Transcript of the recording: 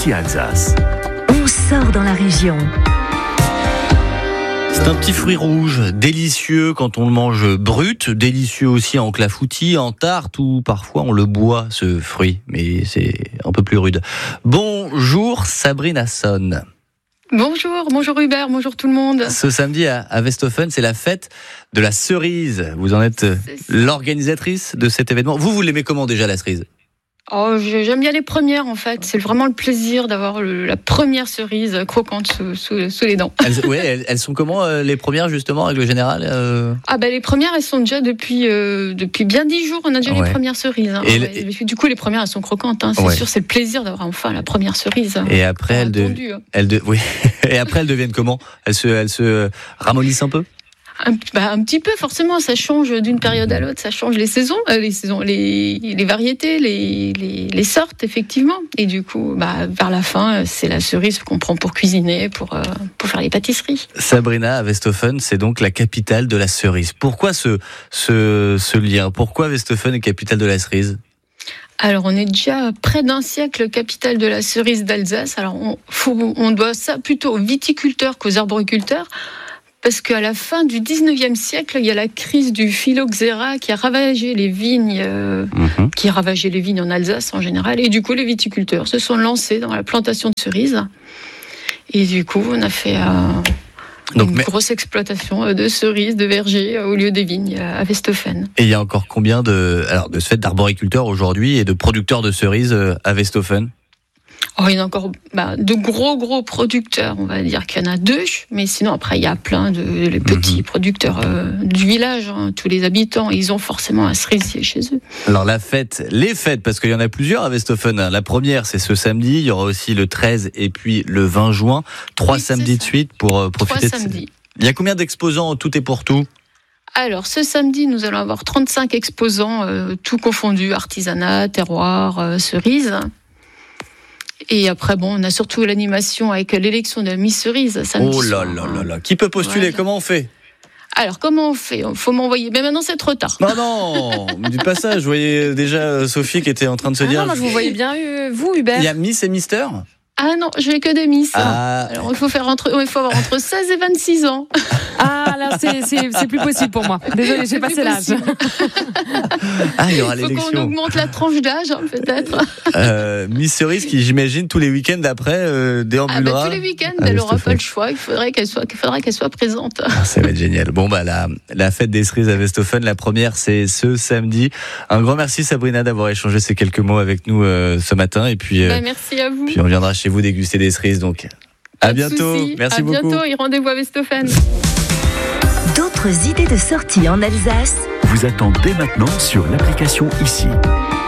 Sortie Alsace. On sort dans la région. C'est un petit fruit rouge, délicieux quand on le mange brut, délicieux aussi en clafoutis, en tarte ou parfois on le boit ce fruit, mais c'est un peu plus rude. Bonjour Sabrina Sonn. Bonjour Hubert, bonjour tout le monde. Ce samedi à Westhoffen, c'est la fête de la cerise. Vous en êtes l'organisatrice de cet événement. Vous l'aimez comment déjà la cerise ? J'aime bien les premières en fait. C'est vraiment le plaisir d'avoir la première cerise croquante sous les dents. Elles sont comment les premières justement, en règle générale Les premières elles sont déjà depuis bien 10 jours. On a déjà les premières cerises. Du coup les premières elles sont croquantes. C'est sûr, c'est le plaisir d'avoir enfin la première cerise. Et après elles deviennent comment ? Elles se ramollissent un peu ? Un petit peu, forcément, ça change d'une période à l'autre, ça change les saisons, les variétés, les sortes, effectivement. Et du coup, vers la fin, c'est la cerise qu'on prend pour cuisiner, pour faire les pâtisseries. Sabrina, à Westhoffen, c'est donc la capitale de la cerise. Pourquoi ce lien ? Pourquoi Westhoffen est capitale de la cerise ? Alors, on est déjà près d'un siècle capitale de la cerise d'Alsace. Alors, on doit ça plutôt aux viticulteurs qu'aux arboriculteurs. Parce qu'à la fin du 19e siècle, il y a la crise du phylloxéra qui a ravagé les vignes, en Alsace en général. Et du coup, les viticulteurs se sont lancés dans la plantation de cerises. Et du coup, on a fait grosse exploitation de cerises, de vergers au lieu des vignes à Westhoffen. Et il y a encore combien de ce fait d'arboriculteurs aujourd'hui et de producteurs de cerises à Westhoffen ? Il y en a encore de gros producteurs, on va dire qu'il y en a 2, mais sinon après il y a plein de petits producteurs du village, tous les habitants, ils ont forcément un cerisier chez eux. Alors les fêtes, parce qu'il y en a plusieurs à Westhoffen. La première c'est ce samedi, il y aura aussi le 13 et puis le 20 juin, 3 samedis de suite pour profiter 3 samedis. Il y a combien d'exposants en tout et pour tout ? Alors, ce samedi, nous allons avoir 35 exposants, tout confondus, artisanat, terroir, cerises. Et après, on a surtout l'animation avec l'élection de la Miss Cerise samedi soir. Qui peut postuler ? Voilà. Comment on fait ? Alors, comment on fait ? Il faut m'envoyer. Mais maintenant, c'est trop tard. Non, du passage. Je voyais déjà Sophie qui était en train de se dire... Non, moi, je vous voyais bien, vous, Hubert. Il y a Miss et Mister ? Ah non, je n'ai que des Miss. Alors, il faut avoir entre 16 et 26 ans. Ah, là, c'est plus possible pour moi. Désolée, j'ai passé l'âge. Il y aura l'élection. Il faut qu'on augmente la tranche d'âge, peut-être. Miss Cerise, qui j'imagine tous les week-ends après déambulera. Tous les week-ends, elle n'aura pas le choix. Il faudrait qu'elle soit présente. Ça va être génial. La fête des cerises à Westhoffen, la première, c'est ce samedi. Un grand merci Sabrina d'avoir échangé ces quelques mots avec nous ce matin. Et puis, merci à vous. Puis on viendra chez vous déguster des cerises. Donc, à bientôt. Merci beaucoup. À bientôt et rendez-vous à Westhoffen. D'autres idées de sortie en Alsace vous attend dès maintenant sur l'application Ici.